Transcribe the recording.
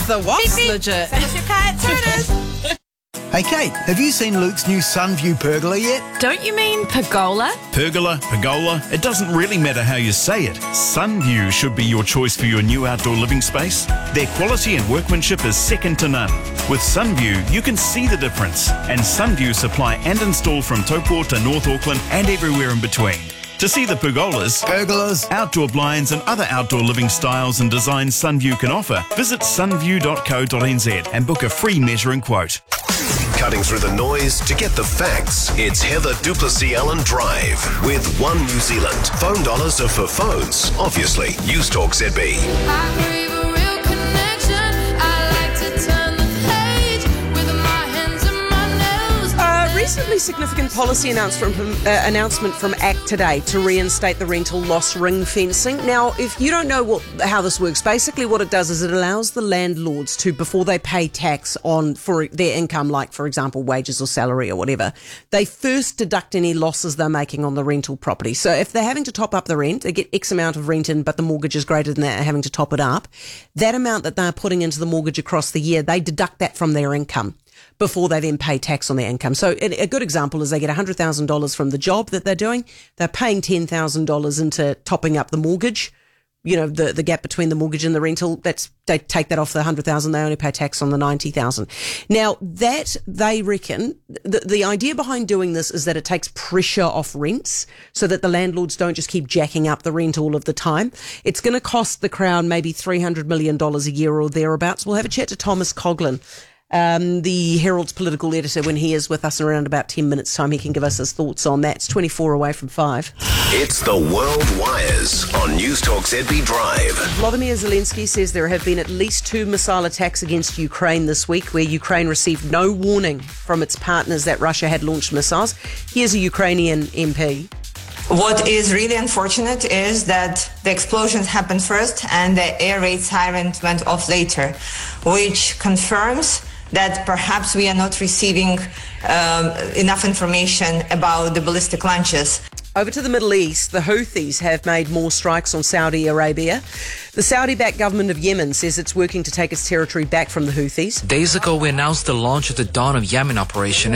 The what's Beep, beep. legit? Send us your cat. Here it is. Hey Kate, have you seen Luke's new Sunview pergola yet? Don't you mean pergola? Pergola, it doesn't really matter how you say it. Sunview should be your choice for your new outdoor living space. Their quality and workmanship is second to none. With Sunview, you can see the difference. And Sunview supply and install from Taupo to North Auckland and everywhere in between. To see the pergolas, outdoor blinds and other outdoor living styles and designs Sunview can offer, visit sunview.co.nz and book a free measuring quote. Cutting through the noise to get the facts, it's Heather Duplessis-Allen Drive with One New Zealand. Phone dollars are for phones, obviously. News Talk ZB. I crave a real connection. I like to turn the page with my hands and my nails. Recently significant policy announcement from ACT today to reinstate the rental loss ring fencing. Now, if you don't know how this works, basically what it does is it allows the landlords to, before they pay tax on for their income, like for example wages or salary or whatever, they first deduct any losses they're making on the rental property. So if they're having to top up the rent, they get X amount of rent in, but the mortgage is greater than that, they're having to top it up. That amount that they're putting into the mortgage across the year, they deduct that from their income before they then pay tax on their income. So a good example is they get $100,000 from the job that they're doing. They're paying $10,000 into topping up the mortgage. You know, the gap between the mortgage and the rental, they take that off the $100,000. They only pay tax on the $90,000. Now, that they reckon, the idea behind doing this is that it takes pressure off rents so that the landlords don't just keep jacking up the rent all of the time. It's going to cost the Crown maybe $300 million a year or thereabouts. We'll have a chat to Thomas Coughlin, the Herald's political editor, when he is with us in around about 10 minutes' time. He can give us his thoughts on that. It's 24 away from 5. It's the World Wires on News Talk ZB Drive. Volodymyr Zelensky says there have been at least 2 missile attacks against Ukraine this week, where Ukraine received no warning from its partners that Russia had launched missiles. Here's a Ukrainian MP. What is really unfortunate is that the explosions happened first and the air raid siren went off later, which confirms that perhaps we are not receiving enough information about the ballistic launches. Over to the Middle East, the Houthis have made more strikes on Saudi Arabia. The Saudi-backed government of Yemen says it's working to take its territory back from the Houthis. Days ago, we announced the launch of the Dawn of Yemen operation.